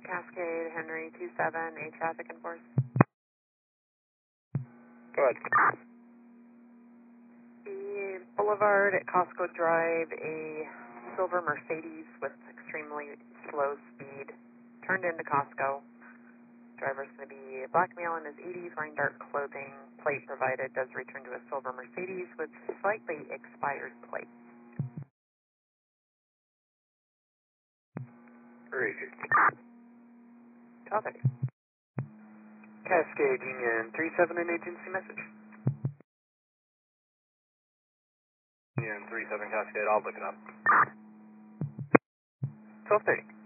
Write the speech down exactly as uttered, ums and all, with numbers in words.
Cascade, Henry, two seven, A traffic enforce. Go ahead. The Boulevard at Costco Drive, a silver Mercedes with extremely slow speed, turned into Costco. Driver's going to be black male in his eighties, wearing dark clothing. Plate provided does return to a silver Mercedes with slightly expired plate. Rated. Copy. Cascade Union three seven, an agency message. Union three seven Cascade, I'll look it up. twelve thirty.